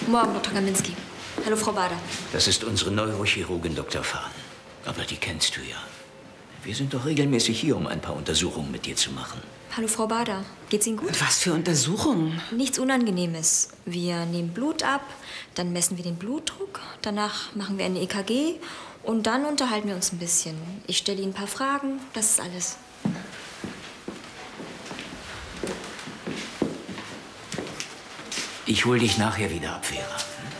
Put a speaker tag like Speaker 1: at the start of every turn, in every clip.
Speaker 1: Morgen, Dr. Kaminski. Hallo, Frau Bader.
Speaker 2: Das ist unsere Neurochirurgin, Dr. Fahn. Aber die kennst du ja. Wir sind doch regelmäßig hier, um ein paar Untersuchungen mit dir zu machen.
Speaker 1: Hallo, Frau Bader. Geht's Ihnen gut?
Speaker 3: Was für Untersuchungen?
Speaker 1: Nichts Unangenehmes. Wir nehmen Blut ab, dann messen wir den Blutdruck, danach machen wir ein EKG und dann unterhalten wir uns ein bisschen. Ich stelle Ihnen ein paar Fragen, das ist alles.
Speaker 2: Ich hol dich nachher wieder ab, Vera.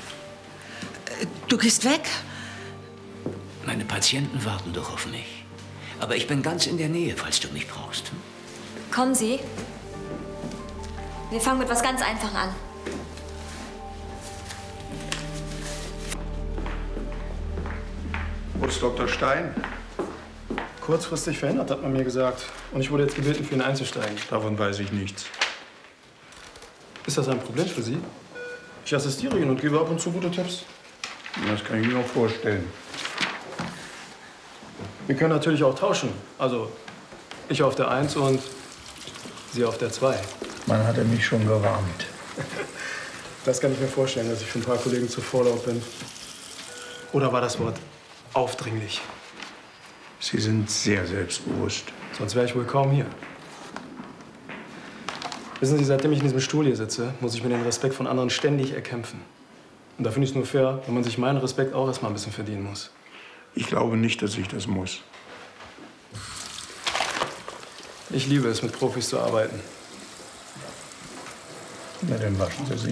Speaker 3: Du gehst weg?
Speaker 2: Meine Patienten warten doch auf mich. Aber ich bin ganz in der Nähe, falls du mich brauchst.
Speaker 1: Kommen Sie. Wir fangen mit was ganz Einfachem an.
Speaker 4: Wo ist Dr. Stein?
Speaker 5: Kurzfristig verhindert, hat man mir gesagt. Und ich wurde jetzt gebeten, für ihn einzusteigen.
Speaker 4: Davon weiß ich nichts.
Speaker 5: Ist das ein Problem für Sie? Ich assistiere Ihnen und gebe ab und zu gute Tipps.
Speaker 4: Das kann ich mir auch vorstellen.
Speaker 5: Wir können natürlich auch tauschen. Also, ich auf der 1 und Sie auf der 2.
Speaker 4: Man hatte mich schon gewarnt.
Speaker 5: Das kann ich mir vorstellen, dass ich für ein paar Kollegen zu vorlaut bin. Oder war das Wort aufdringlich?
Speaker 4: Sie sind sehr selbstbewusst.
Speaker 5: Sonst wäre ich wohl kaum hier. Wissen Sie, seitdem ich in diesem Stuhl hier sitze, muss ich mir den Respekt von anderen ständig erkämpfen. Und da finde ich es nur fair, wenn man sich meinen Respekt auch erstmal ein bisschen verdienen muss.
Speaker 4: Ich glaube nicht, dass ich das muss.
Speaker 5: Ich liebe es, mit Profis zu arbeiten.
Speaker 4: Na, dann waschen Sie sich.